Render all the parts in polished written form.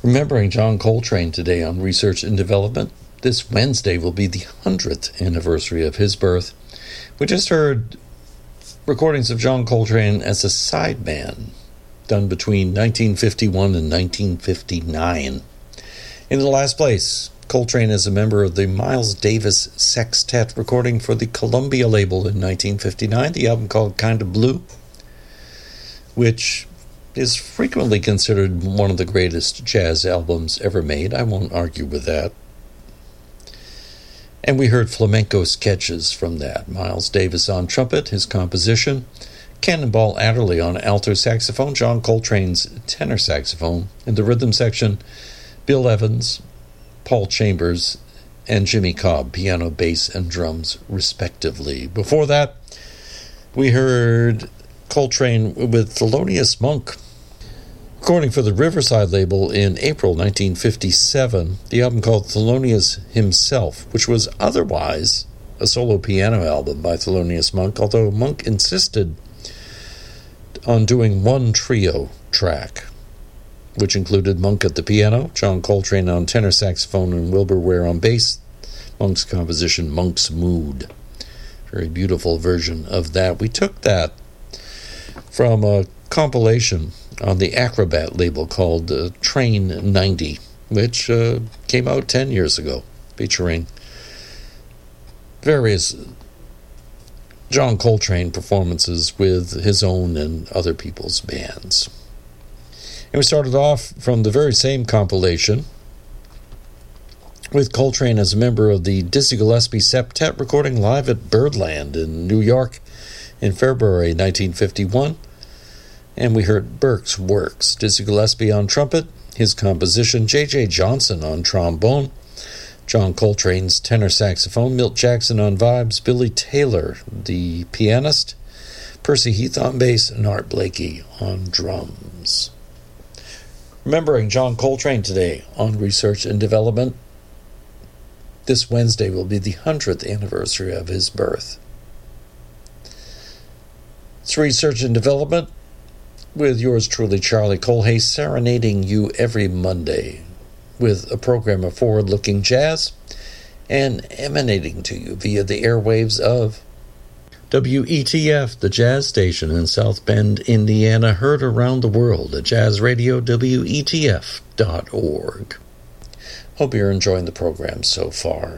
Remembering John Coltrane today on Research and Development. This Wednesday will be the 100th anniversary of his birth. We just heard recordings of John Coltrane as a sideman done between 1951 and 1959. In the last place, Coltrane is a member of the Miles Davis Sextet, recording for the Columbia label in 1959, the album called Kinda Blue, which is frequently considered one of the greatest jazz albums ever made. I won't argue with that. And we heard flamenco sketches from that. Miles Davis on trumpet, his composition. Cannonball Adderley on alto saxophone. John Coltrane's tenor saxophone. In the rhythm section, Bill Evans, Paul Chambers, and Jimmy Cobb, piano, bass, and drums, respectively. Before that, we heard Coltrane with Thelonious Monk, recording for the Riverside label in April 1957, the album called Thelonious Himself, which was otherwise a solo piano album by Thelonious Monk, although Monk insisted on doing one trio track, which included Monk at the piano, John Coltrane on tenor saxophone, and Wilbur Ware on bass. Monk's composition, Monk's Mood. Very beautiful version of that. We took that from a compilation on the Acrobat label called Train 90, which came out 10 years ago, featuring various John Coltrane performances with his own and other people's bands. And we started off from the very same compilation with Coltrane as a member of the Dizzy Gillespie Septet, recording live at Birdland in New York in February 1951. And we heard Burke's Works, Dizzy Gillespie on trumpet, his composition, J.J. Johnson on trombone, John Coltrane's tenor saxophone, Milt Jackson on vibes, Billy Taylor, the pianist, Percy Heath on bass, and Art Blakey on drums. Remembering John Coltrane today on Research and Development. This Wednesday will be the 100th anniversary of his birth. It's Research and Development with yours truly, Charlie Colhay, serenading you every Monday with a program of forward-looking jazz and emanating to you via the airwaves of WETF, the jazz station in South Bend, Indiana, heard around the world at jazzradio.wetf.org. Hope you're enjoying the program so far.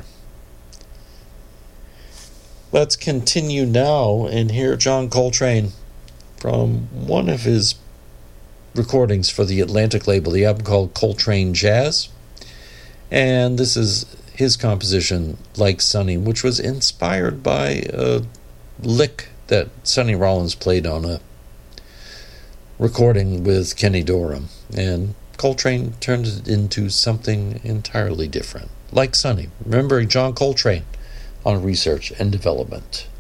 Let's continue now and hear John Coltrane from one of his recordings for the Atlantic label, the album called Coltrane Jazz. And this is his composition, Like Sonny, which was inspired by a lick that Sonny Rollins played on a recording with Kenny Dorham. And Coltrane turned it into something entirely different. Like Sonny. Remembering John Coltrane on Research and Development.